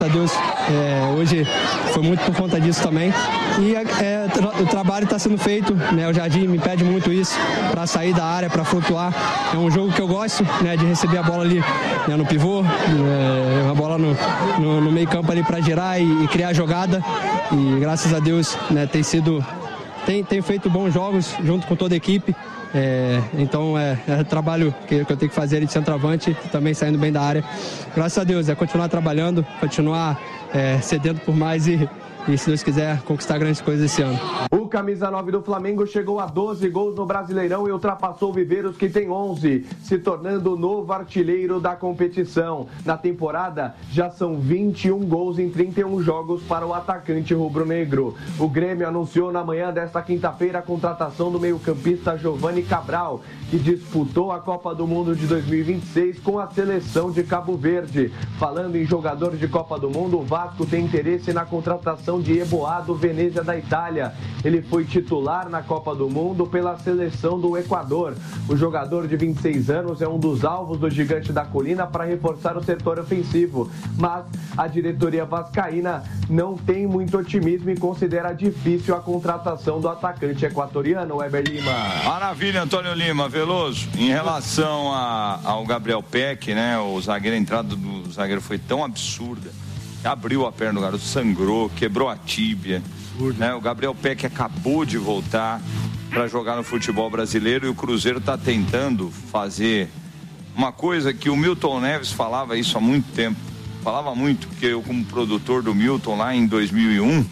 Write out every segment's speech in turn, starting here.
a Deus, hoje foi muito por conta disso também. E o trabalho está sendo feito, né? O Jardim me pede muito isso, para sair da área, para flutuar. É um jogo que eu gosto, né? De receber a bola ali, né? No pivô, a bola no meio campo ali para girar e criar jogada. E graças a Deus, né? Tem feito bons jogos junto com toda a equipe. Então é trabalho que eu tenho que fazer ali de centroavante, também saindo bem da área. Graças a Deus, continuar trabalhando, continuar cedendo por mais e se Deus quiser, conquistar grandes coisas esse ano. O camisa 9 do Flamengo chegou a 12 gols no Brasileirão e ultrapassou o Viveiros, que tem 11, se tornando o novo artilheiro da competição. Na temporada, já são 21 gols em 31 jogos para o atacante rubro-negro. O Grêmio anunciou na manhã desta quinta-feira a contratação do meio-campista Giovanni Cabral, que disputou a Copa do Mundo de 2026 com a seleção de Cabo Verde. Falando em jogador de Copa do Mundo, o Vasco tem interesse na contratação de Eboá do Venezia da Itália. Ele foi titular na Copa do Mundo pela seleção do Equador. O jogador de 26 anos é um dos alvos do Gigante da Colina para reforçar o setor ofensivo, mas a diretoria vascaína não tem muito otimismo e considera difícil a contratação do atacante equatoriano, Weber Lima. Maravilha, Antônio Lima. Veloso, em relação ao Gabriel Peck, né, a entrada do zagueiro foi tão absurda, abriu a perna do garoto, sangrou, quebrou a tíbia, né? O Gabriel Peck acabou de voltar para jogar no futebol brasileiro e o Cruzeiro está tentando fazer uma coisa que o Milton Neves falava isso há muito tempo, falava muito, porque eu, como produtor do Milton lá em 2001,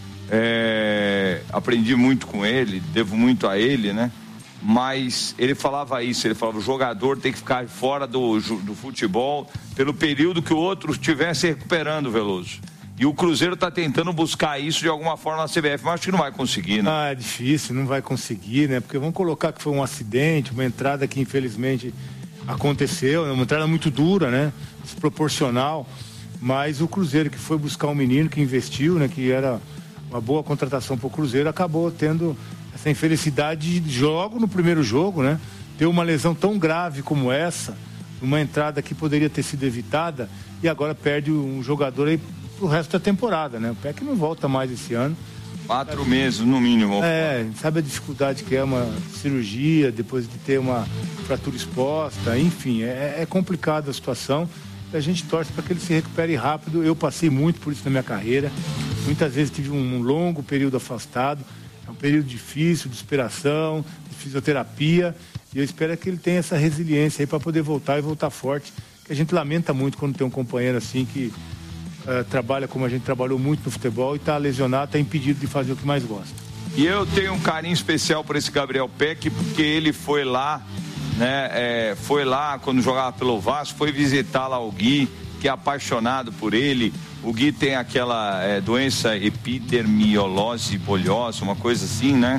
aprendi muito com ele, devo muito a ele, né? Mas ele falava isso, ele falava, o jogador tem que ficar fora do futebol pelo período que o outro estivesse recuperando, Veloso. E o Cruzeiro está tentando buscar isso de alguma forma na CBF, mas acho que não vai conseguir, né? É difícil, não vai conseguir, né? Porque vamos colocar que foi um acidente, uma entrada que infelizmente aconteceu, uma entrada muito dura, né? Desproporcional, mas o Cruzeiro que foi buscar um menino que investiu, né? Que era uma boa contratação para o Cruzeiro, acabou tendo essa infelicidade de jogo no primeiro jogo, né? Ter uma lesão tão grave como essa, uma entrada que poderia ter sido evitada e agora perde um jogador aí pro resto da temporada, né? O Peck não volta mais esse ano. 4 meses no mínimo. Sabe a dificuldade que é uma cirurgia depois de ter uma fratura exposta, enfim, é complicada a situação. A gente torce para que ele se recupere rápido. Eu passei muito por isso na minha carreira. Muitas vezes tive um longo período afastado. É um período difícil, de superação, de fisioterapia, e eu espero que ele tenha essa resiliência aí para poder voltar e voltar forte, que a gente lamenta muito quando tem um companheiro assim que trabalha como a gente trabalhou muito no futebol e está lesionado, está impedido de fazer o que mais gosta. E eu tenho um carinho especial por esse Gabriel Peck, porque ele foi lá, né, foi lá quando jogava pelo Vasco, foi visitar lá o Gui, que é apaixonado por ele. O Gui tem aquela doença epidermiolose bolhosa, uma coisa assim, né?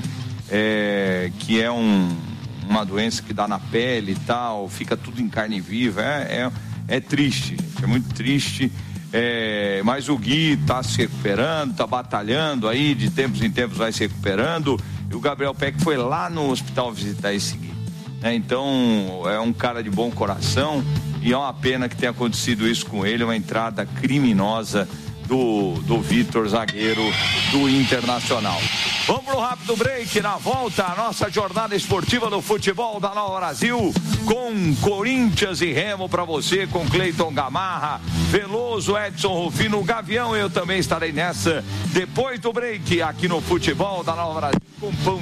Que é uma doença que dá na pele e tal, fica tudo em carne viva. É triste, gente, é muito triste. Mas o Gui tá se recuperando, tá batalhando aí, de tempos em tempos vai se recuperando. E o Gabriel Peck foi lá no hospital visitar esse Gui. Então, é um cara de bom coração e é uma pena que tenha acontecido isso com ele, uma entrada criminosa do Vitor, zagueiro do Internacional. Vamos pro rápido break, na volta a nossa jornada esportiva do futebol da Nova Brasil, com Corinthians e Remo para você, com Cleiton Gamarra, Veloso, Edson Rufino, Gavião. Eu também estarei nessa depois do break aqui no futebol da Nova Brasil, com pão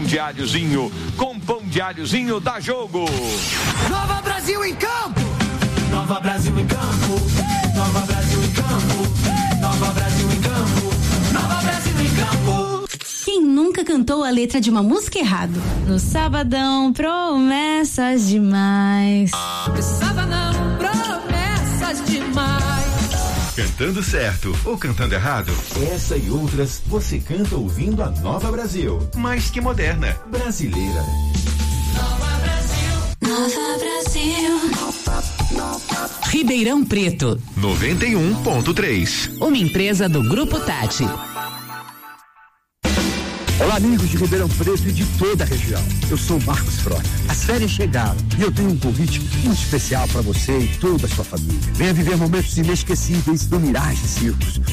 de alhozinho, dá jogo. Nova Brasil em campo, Nova Brasil em campo, Nova Brasil em campo, Nova Brasil em campo, Nova Brasil em campo. Quem nunca cantou a letra de uma música errado? No sabadão, promessas demais. No sabadão, promessas demais. Cantando certo ou cantando errado? Essa e outras você canta ouvindo a Nova Brasil. Mais que moderna, brasileira. Nova Brasil. Nova Brasil. Ribeirão Preto 91.3. Uma empresa do Grupo Tati. Olá, amigos de Ribeirão Preto e de toda a região. Eu sou o Marcos Frota. As férias chegaram e eu tenho um convite muito especial para você e toda a sua família. Venha viver momentos inesquecíveis no Mirage Circos.